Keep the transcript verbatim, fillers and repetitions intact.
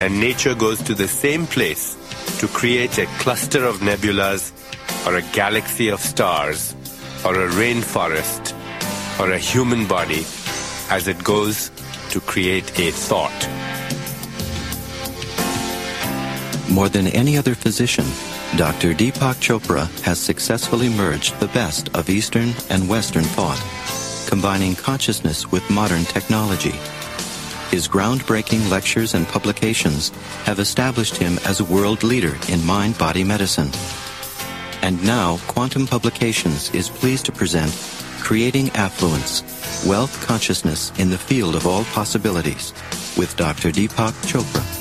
and nature goes to the same place to create a cluster of nebulas, or a galaxy of stars, or a rainforest, or a human body, as it goes to create a thought. More than any other physician, Doctor Deepak Chopra has successfully merged the best of Eastern and Western thought, combining consciousness with modern technology. His groundbreaking lectures and publications have established him as a world leader in mind-body medicine. And now, Quantum Publications is pleased to present Creating Affluence, Wealth Consciousness in the Field of All Possibilities, with Doctor Deepak Chopra.